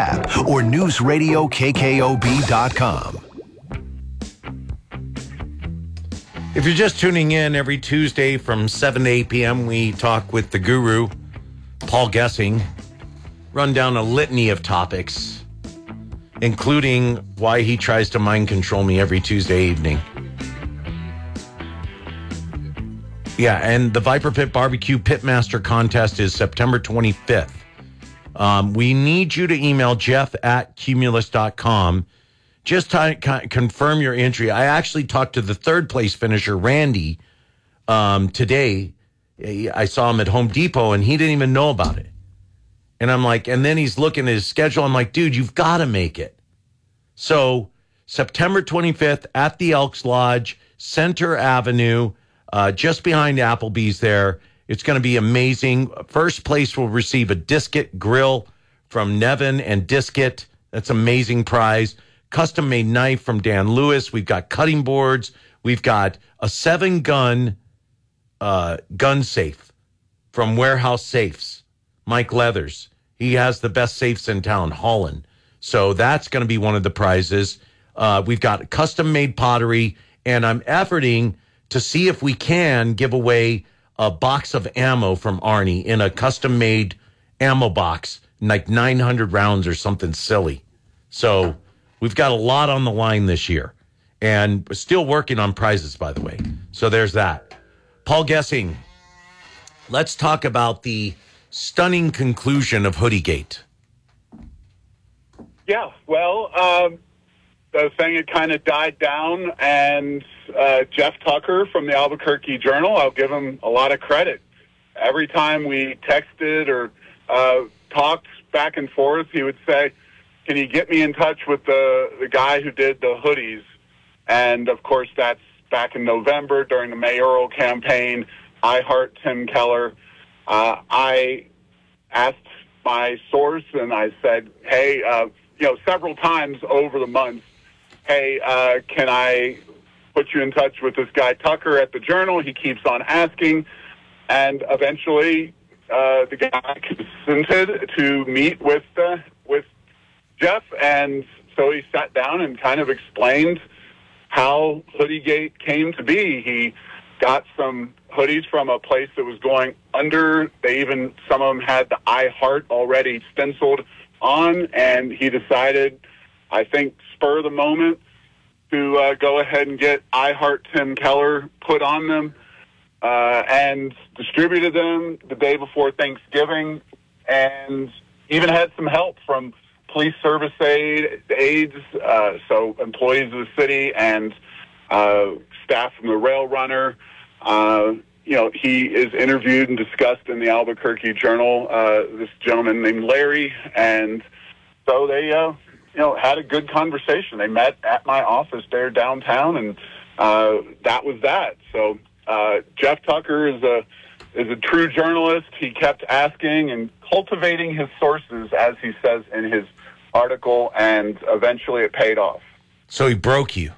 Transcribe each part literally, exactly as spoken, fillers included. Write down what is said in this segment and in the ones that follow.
app or news radio k k o b dot com. If you're just tuning in, every Tuesday from seven to eight p.m., we talk with the guru, Paul Gessing, run down a litany of topics, including why he tries to mind control me every Tuesday evening. Yeah, and the Viper Pit Barbecue Pitmaster contest is September twenty-fifth. Um, we need you to email Jeff at Cumulus dot com. Just to confirm your entry. I actually talked to the third place finisher, Randy, um, today. I saw him at Home Depot, and he didn't even know about it. And I'm like, and then he's looking at his schedule. I'm like, dude, you've got to make it. So September twenty-fifth at the Elks Lodge, Center Avenue, uh, just behind Applebee's there. It's going to be amazing. First place will receive a Disket grill from Nevin and Disket. That's an amazing prize. Custom-made knife from Dan Lewis. We've got cutting boards. We've got a seven-gun uh, gun safe from Warehouse Safes. Mike Leathers. He has the best safes in town, Holland. So that's going to be one of the prizes. Uh, we've got custom-made pottery, and I'm efforting to see if we can give away a box of ammo from Arnie in a custom-made ammo box, like nine hundred rounds or something silly. So we've got a lot on the line this year, and we're still working on prizes, by the way. So there's that. Paul Gessing, let's talk about the stunning conclusion of Hoodiegate. Yeah, well, um, the thing had kind of died down, and uh, Jeff Tucker from the Albuquerque Journal, I'll give him a lot of credit. Every time we texted or uh, talked back and forth, he would say, can you get me in touch with the, the guy who did the hoodies? And, of course, that's back in November during the mayoral campaign. I heart Tim Keller. Uh, I asked my source, and I said, hey, uh, you know, several times over the months, hey, uh, can I put you in touch with this guy Tucker at the Journal? He keeps on asking. And eventually uh, the guy consented to meet with uh, with Jeff, and so he sat down and kind of explained how Hoodiegate came to be. He got some hoodies from a place that was going under. They even, some of them had the I Heart already stenciled on, and he decided, I think, spur of the moment, to uh, go ahead and get I Heart Tim Keller put on them, uh, and distributed them the day before Thanksgiving, and even had some help from police service aid, aides, uh, so employees of the city and uh, staff from the Rail Runner. Uh, you know, he is interviewed and discussed in the Albuquerque Journal, uh, this gentleman named Larry, and so they, uh, you know, had a good conversation. They met at my office there downtown, and uh, that was that. So uh, Jeff Tucker is a is a true journalist. He kept asking and cultivating his sources, as he says in his article, and eventually it paid off. So he broke you.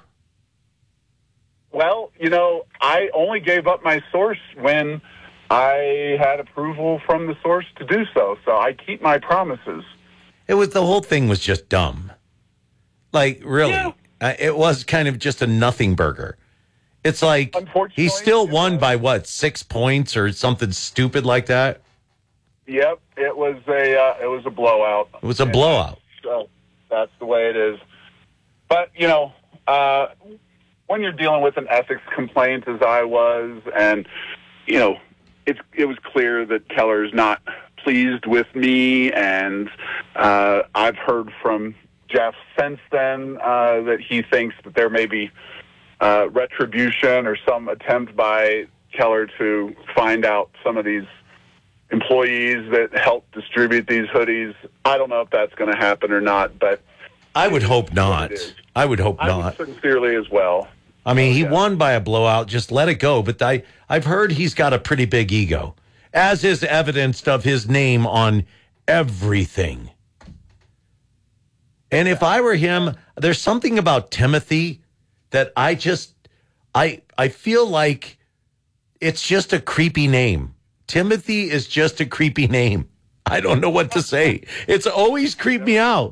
Well, you know, I only gave up my source when I had approval from the source to do so. So I keep my promises. It was, the whole thing was just dumb. Like, really. Yeah. Uh, it was kind of just a nothing burger. It's like, he still won by what, six points or something stupid like that? Yep, it was a uh, it was a blowout. It was a blowout. So that's the way it is. But, you know, uh, when you're dealing with an ethics complaint, as I was, and, you know, it's, it was clear that Keller's not pleased with me, and uh, I've heard from Jeff since then uh, that he thinks that there may be uh, retribution or some attempt by Keller to find out some of these employees that help distribute these hoodies. I don't know if that's going to happen or not, but I would hope not. I would hope I not. would sincerely as well. I mean, oh, he yeah. won by a blowout. Just let it go. But I, I've heard he's got a pretty big ego, as is evidenced of his name on everything. And if I were him, there's something about Timothy that I just, I, I feel like it's just a creepy name. Timothy is just a creepy name. I don't know what to say. It's always creeped me out.